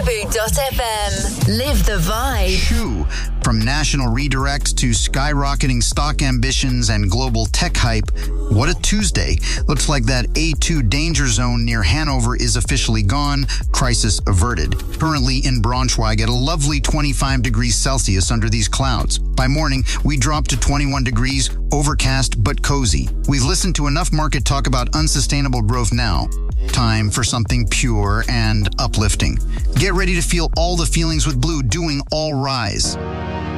Malibu.fm. Live the vibe. Shoo. From national redirects to skyrocketing stock ambitions and global tech hype, what a Tuesday. Looks like that A2 danger zone near Hanover is officially gone. Crisis averted. Currently in Braunschweig at a lovely 25 degrees Celsius under these clouds. By morning, we drop to 21 degrees, overcast but cozy. We've listened to enough market talk about unsustainable growth now. Time for something pure and uplifting. Get ready to feel all the feelings with Blue doing All Rise.